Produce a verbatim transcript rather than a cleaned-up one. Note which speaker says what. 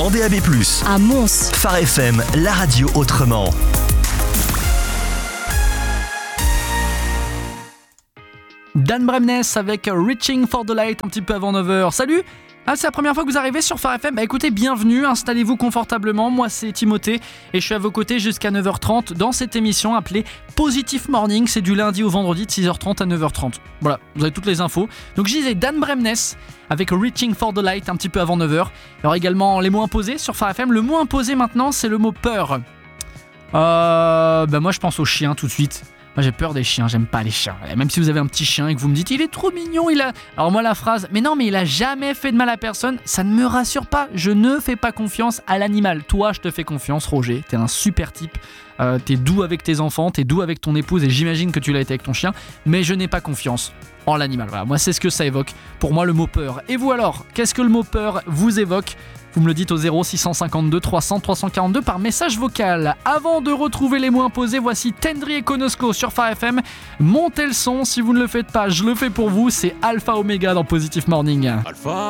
Speaker 1: en D A B plus.
Speaker 2: À Mons.
Speaker 1: Phare F M, la radio autrement.
Speaker 3: Dan Bremnes avec Reaching for the Light un petit peu avant neuf heures. Salut! Ah, c'est la première fois que vous arrivez sur Phare F M. Bah écoutez, bienvenue, installez-vous confortablement. Moi c'est Timothée et je suis à vos côtés jusqu'à neuf heures trente dans cette émission appelée Positive Morning. C'est du lundi au vendredi de six heures trente à neuf heures trente. Voilà, vous avez toutes les infos. Donc je disais Dan Bremnes avec Reaching for the Light un petit peu avant neuf heures. Alors également les mots imposés sur Phare F M. Le mot imposé maintenant c'est le mot peur. Euh, bah moi je pense aux chiens tout de suite. Moi j'ai peur des chiens, j'aime pas les chiens. Même si vous avez un petit chien et que vous me dites il est trop mignon, il a... Alors moi la phrase, mais non mais il a jamais fait de mal à personne, ça ne me rassure pas. Je ne fais pas confiance à l'animal. Toi je te fais confiance Roger, t'es un super type. Euh, t'es doux avec tes enfants, t'es doux avec ton épouse et j'imagine que tu l'as été avec ton chien. Mais je n'ai pas confiance en l'animal. Voilà, moi c'est ce que ça évoque. Pour moi le mot peur. Et vous alors, qu'est-ce que le mot peur vous évoque ? Vous me le dites au zéro six cent cinquante-deux trois cents trois cent quarante-deux par message vocal. Avant de retrouver les mots imposés, voici Tendry et Konosko sur Phare F M. Montez le son, si vous ne le faites pas, je le fais pour vous. C'est Alpha Omega dans Positive Morning.
Speaker 4: Alpha